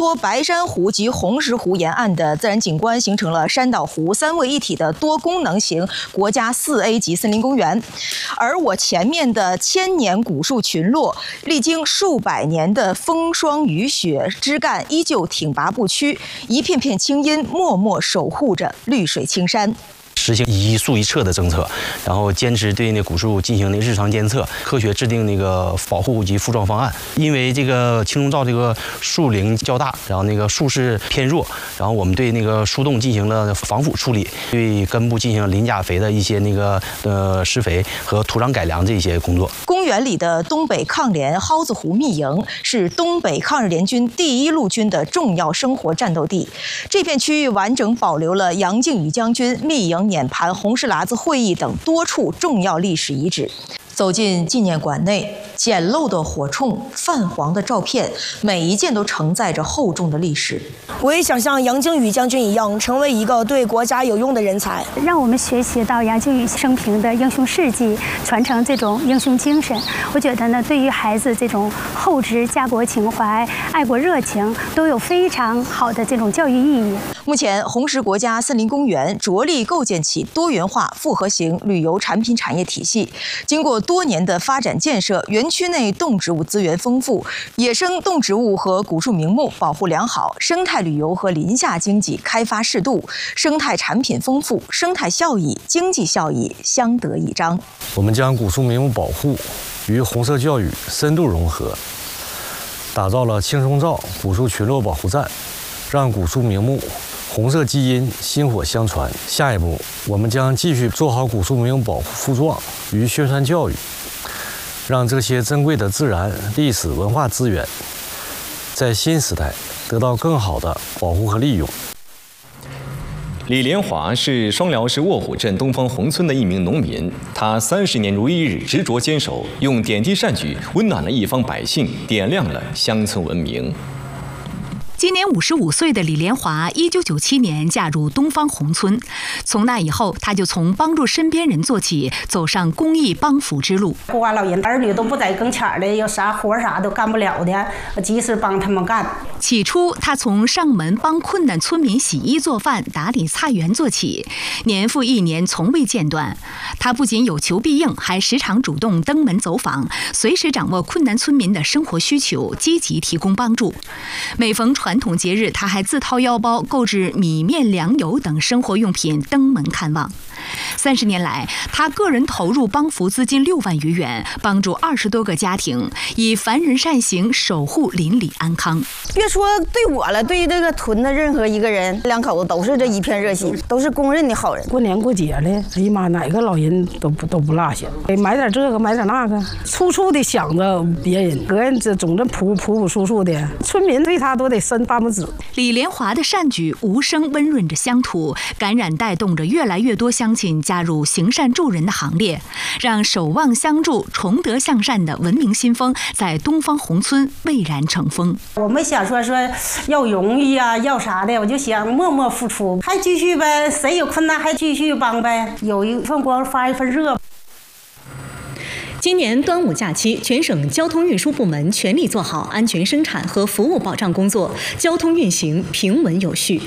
托白山湖及红石湖沿岸的自然景观，形成了山岛湖三位一体的多功能型国家4A 级森林公园。而我前面的千年古树群落，历经数百年的风霜雨雪，枝干依旧挺拔不屈，一片片青荫默默守护着绿水青山。 实行一树一册的政策，然后坚持对那古树进行的日常监测，科学制定那个保护及复壮方案。因为这个青龙罩这个树龄较大，然后那个树势偏弱，然后我们对那个树洞进行了防腐处理，对根部进行了磷钾肥的一些那个施肥和土壤改良这些工作。 公园里的东北抗联蒿子湖密营是东北抗日联军第1路军的重要生活战斗地，这片区域完整保留了杨靖宇将军密营碾盘红石喇子会议等多处重要历史遗址。走进纪念馆内，简陋的火铳、泛黄的照片，每一件都承载着厚重的历史。 我也想像杨靖宇将军一样，成为一个对国家有用的人才。 让我们学习到杨靖宇生平的英雄事迹，传承这种英雄精神。我觉得呢，对于孩子这种厚植家国情怀、爱国热情，都有非常好的这种教育意义。 目前，红石国家森林公园着力构建起多元化复合型旅游产品产业体系。经过多年的发展建设，园区内动植物资源丰富，野生动植物和古树名木保护良好，生态旅游和林下经济开发适度，生态产品丰富，生态效益、经济效益相得益彰。 我们将古树名木保护与红色教育深度融合，打造了青松罩古树群落保护站，让古树名木红色基因薪火相传。下一步，我们将继续做好古树名木保护复壮与宣传教育，让这些珍贵的自然、历史文化资源在新时代得到更好的保护和利用。 李连华是双辽市卧虎镇东方红村的一名农民，他30年如一日执着坚守，用点滴善举温暖了一方百姓，点亮了乡村文明。 今年55岁的李连华，1997年嫁入东方红村。从那以后，他就从帮助身边人做起，走上公益帮扶之路。 孤寡老人儿女都不在跟前的，有啥活啥都干不了的，我及时帮他们干。 起初，他从上门帮困难村民洗衣做饭、打理菜园做起，年复一年，从未间断。他不仅有求必应，还时常主动登门走访，随时掌握困难村民的生活需求，积极提供帮助。每逢传统节日，他还自掏腰包购置米面粮油等生活用品登门看望。30年来，他个人投入帮扶资金6万余元，帮助20多个家庭，以凡人善行守护邻里安康。 别说对我了，对这个屯的任何一个人，两口子都是这一片热心，都是公认的好人。 过年过节的，哎呀妈，哪个老人都不落下，买点这个买点那个，处处的想着别人，个人这总这朴素素的，村民对他都得伸大拇指。 李连华的善举无声温润着乡土，感染带动着越来越多乡亲加入行善助人的行列，让守望相助、崇德向善的文明新风在东方红村蔚然成风。 我没想说要荣誉啊，要啥的，我就想默默付出，还继续呗，谁有困难还继续帮呗，有一份光发一份热。 今年端午假期，全省交通运输部门全力做好安全生产和服务保障工作，交通运行平稳有序。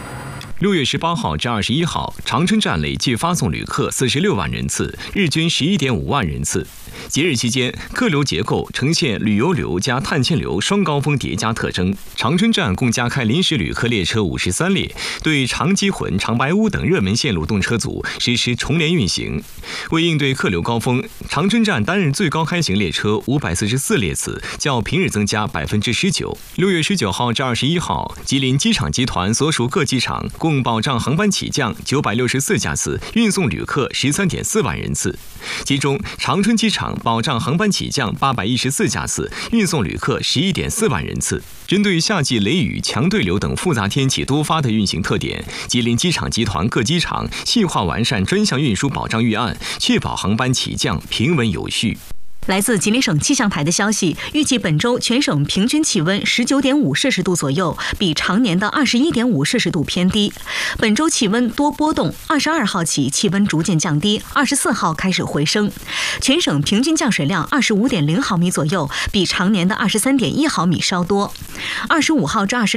6月18号至21号，长春站累计发送旅客46万人次，日均11.5万人次。节日期间，客流结构呈现旅游流加探亲流双高峰叠加特征。长春站共加开临时旅客列车53列，对长基浑、长白屋等热门线路动车组实施重联运行。为应对客流高峰，长春站单日最高开行列车544列次，较平日增加19%。6月19号至21号，吉林机场集团所属各机场共保障航班起降964架次，运送旅客13.4万人次。其中，长春机场保障航班起降814架次，运送旅客11.4万人次。针对夏季雷雨、强对流等复杂天气多发的运行特点，吉林机场集团各机场细化完善专项运输保障预案，确保航班起降平稳有序。 来自吉林省气象台的消息，预计本周全省平均气温19.5摄氏度左右，比常年的21.5摄氏度偏低。本周气温多波动，22号起气温逐渐降低，24号开始回升。全省平均降水量25.0毫米左右，比常年的23.1毫米稍多。25号至26